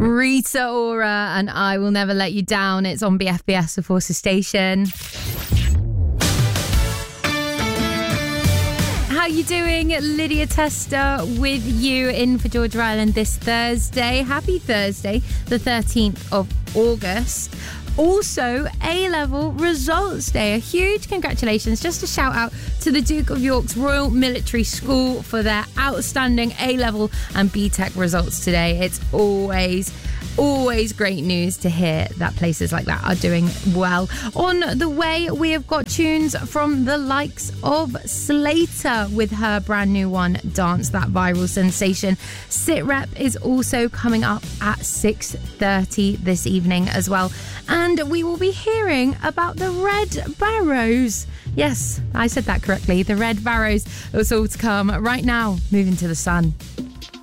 Rita Ora and I Will Never Let You Down. It's on BFBS, the Forces Station. How you doing? Lydia Tester with you in for Georgia Island this Thursday. Happy Thursday, the 13th of August. Also, A-level results day. A huge congratulations. Just a shout out to the Duke of York's Royal Military School for their outstanding A-level and BTEC results today. It's always great news to hear that places like that are doing well. On the way, we have got tunes from the likes of Slater with her brand new one, Dance, that viral sensation. Sit Rep is also coming up at 6:30 this evening as well. And we will be hearing about the Red Barrows. Yes, I said that correctly. The Red Barrows. It's all to come right now. Moving to the sun.